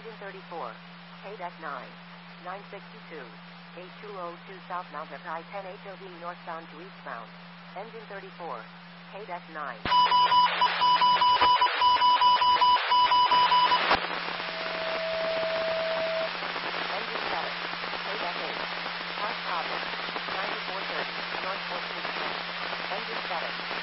Engine 34. KDEC 9. 962. 8202 southbound at I-10 HOV northbound to eastbound. Engine 34. KDEC 9. Engine 7. KDEC 8. Park problem. 9430. North 14th Street. Engine 7.